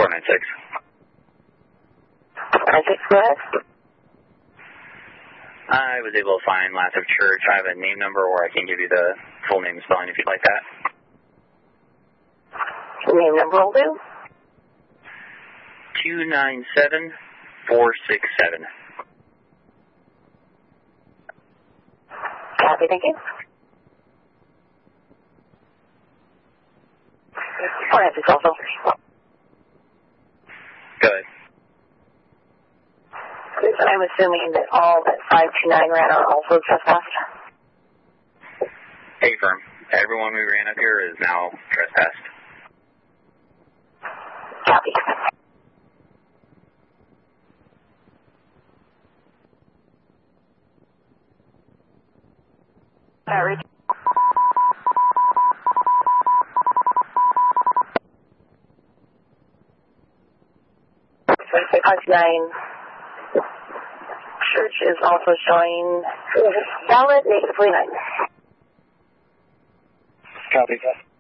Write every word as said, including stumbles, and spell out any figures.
four nine six. nine six, go ahead. I was able to find Lathrop Church. I have a name number, or I can give you the full name and spelling if you'd like that. Name number will do. two nine seven four six seven. Copy, thank you. four nine six also. Good. I'm assuming that all that five two nine ran are also trespassed. Affirm. Everyone we ran up here is now trespassed. Copy. Alright. five two nine Church is also showing valid, negative forty-nine. Copy.